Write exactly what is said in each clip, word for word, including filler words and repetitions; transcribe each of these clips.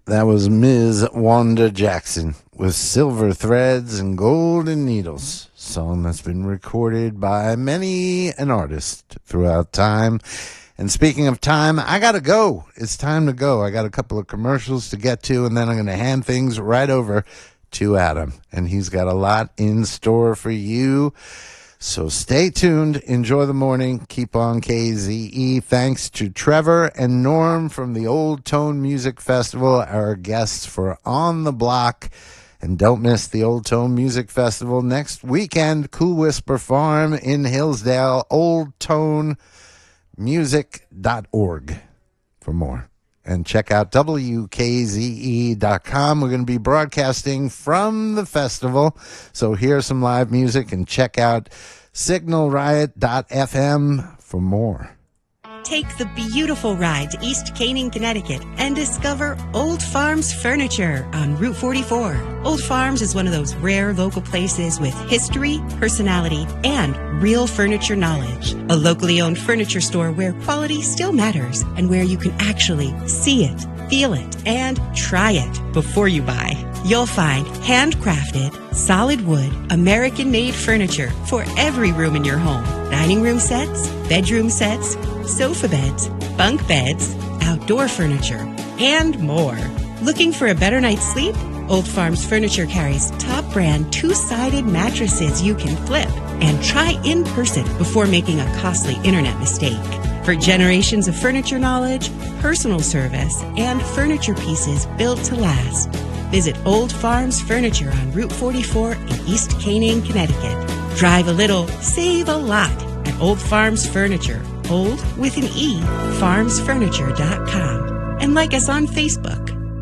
That was Miz Wanda Jackson with Silver Threads and Golden Needles, song that's been recorded by many an artist throughout time. And speaking of time, I gotta go. It's time to go. I got a couple of commercials to get to, and then I'm gonna hand things right over to Adam, and he's got a lot in store for you. So stay tuned. Enjoy the morning. Keep on K Z E. Thanks to Trevor and Norm from the Old Tone Music Festival, our guests for On the Block. And don't miss the Old Tone Music Festival next weekend. Cool Whisper Farm in Hillsdale. old tone music dot org for more. And check out W K Z E dot com. We're going to be broadcasting from the festival. So hear some live music and check out signal riot dot f m for more. Take the beautiful ride to East Canaan, Connecticut and discover Old Farms Furniture on Route forty-four. Old Farms is one of those rare local places with history, personality, and real furniture knowledge. A locally owned furniture store where quality still matters and where you can actually see it, feel it, and try it before you buy. You'll find handcrafted, solid wood, American-made furniture for every room in your home. Dining room sets, bedroom sets, sofa beds, bunk beds, outdoor furniture, and more. Looking for a better night's sleep? Old Farms Furniture carries top brand two-sided mattresses you can flip and try in person before making a costly internet mistake. For generations of furniture knowledge, personal service, and furniture pieces built to last, visit Old Farms Furniture on Route forty-four in East Canaan, Connecticut. Drive a little, save a lot at Old Farms Furniture. Old with an E, farms furniture dot com. And like us on Facebook.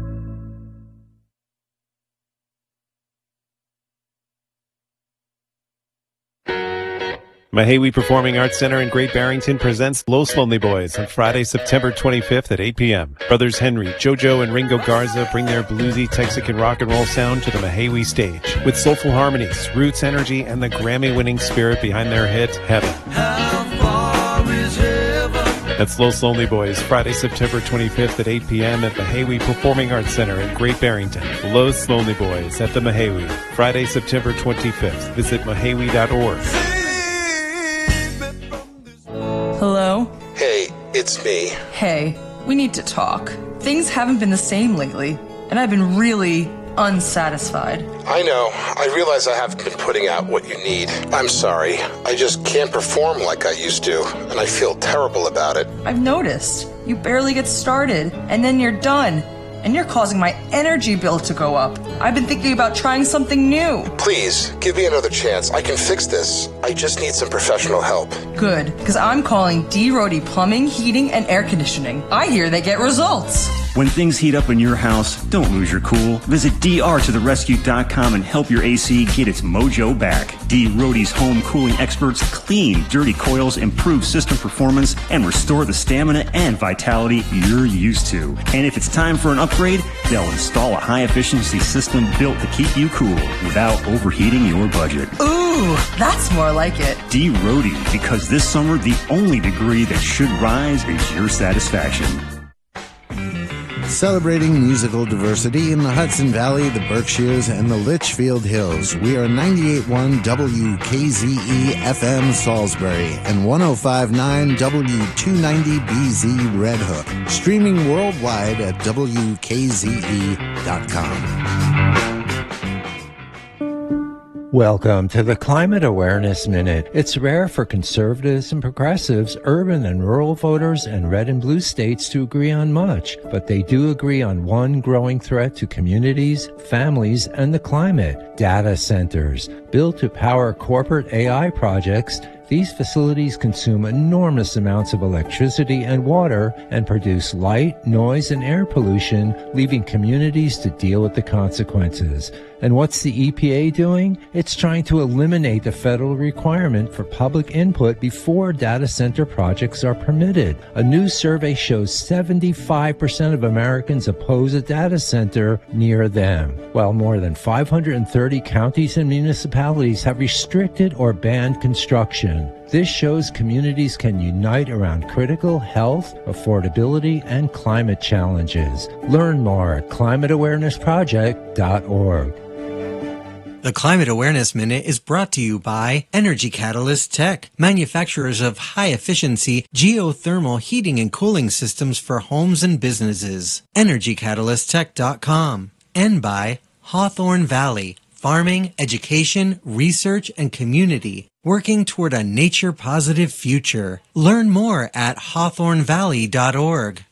Mahawi Performing Arts Center in Great Barrington presents Los Lonely Boys on Friday, September twenty-fifth at eight p.m. Brothers Henry, JoJo, and Ringo Garza bring their bluesy Texican rock and roll sound to the Mahawi stage with soulful harmonies, roots, energy, and the Grammy-winning spirit behind their hit, Heaven. How far is heaven? That's Los Lonely Boys, Friday, September twenty-fifth at eight p.m. at Mahawi Performing Arts Center in Great Barrington. Los Lonely Boys at the Mahawi, Friday, September twenty-fifth. Visit mahawi dot org. Hello? Hey, it's me. Hey, we need to talk. Things haven't been the same lately, and I've been really unsatisfied. I know. I realize I haven't been putting out what you need. I'm sorry. I just can't perform like I used to, and I feel terrible about it. I've noticed. You barely get started, and then you're done. And you're causing my energy bill to go up. I've been thinking about trying something new. Please, give me another chance. I can fix this. I just need some professional help. Good, because I'm calling D. Rohde Plumbing, Heating, and Air Conditioning. I hear they get results. When things heat up in your house, don't lose your cool. Visit D R to the rescue dot com and help your A C get its mojo back. D. Rohde's home cooling experts clean dirty coils, improve system performance, and restore the stamina and vitality you're used to. And if it's time for an upgrade, they'll install a high-efficiency system built to keep you cool without overheating your budget. Ooh, that's more like it. D. Rohde, because this summer the only degree that should rise is your satisfaction. Celebrating musical diversity in the Hudson Valley, the Berkshires, and the Litchfield Hills. We are ninety-eight point one W K Z E F M Salisbury and one oh five point nine W two ninety B Z Red Hook. Streaming worldwide at W K Z E dot com. Welcome to the Climate Awareness Minute. It's rare for conservatives and progressives, urban and rural voters, and red and blue states to agree on much, but they do agree on one growing threat to communities, families, and the climate: data centers. Built to power corporate A I projects, these facilities consume enormous amounts of electricity and water and produce light, noise, and air pollution, leaving communities to deal with the consequences. And what's the E P A doing? It's trying to eliminate the federal requirement for public input before data center projects are permitted. A new survey shows seventy-five percent of Americans oppose a data center near them, while more than five hundred thirty counties and municipalities have restricted or banned construction. This shows communities can unite around critical health, affordability, and climate challenges. Learn more at climate awareness project dot org. The Climate Awareness Minute is brought to you by Energy Catalyst Tech, manufacturers of high-efficiency geothermal heating and cooling systems for homes and businesses. energy catalyst tech dot com. And by Hawthorne Valley, farming, education, research, and community, working toward a nature-positive future. Learn more at hawthorne valley dot org.